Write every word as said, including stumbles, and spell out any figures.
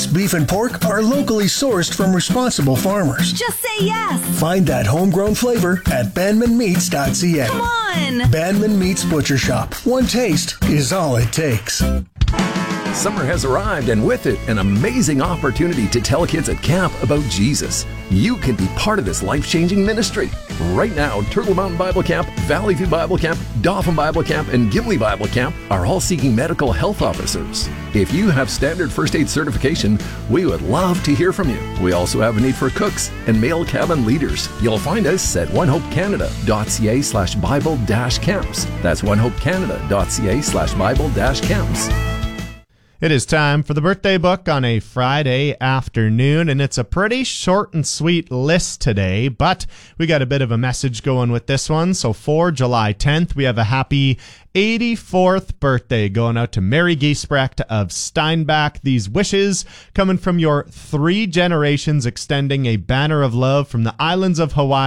meats, beef, and pork are locally sourced from responsible farmers. Just say yes. Find that homegrown flavor at banman meats dot c a. Come on. Banman Meats Butcher Shop. One taste is all it takes. Summer has arrived, and with it, an amazing opportunity to tell kids at camp about Jesus. You can be part of this life-changing ministry. Right now, Turtle Mountain Bible Camp, Valley View Bible Camp, Dauphin Bible Camp, and Gimli Bible Camp are all seeking medical health officers. If you have standard first aid certification, we would love to hear from you. We also have a need for cooks and male cabin leaders. You'll find us at one hope canada dot c a slash bible dash camps. That's one hope canada dot c a slash bible dash camps. It is time for the birthday book on a Friday afternoon, and it's a pretty short and sweet list today, but we got a bit of a message going with this one. So for July tenth, we have a happy eighty-fourth birthday going out to Mary Giesbrecht of Steinbach. These wishes coming from your three generations, extending a banner of love from the islands of Hawaii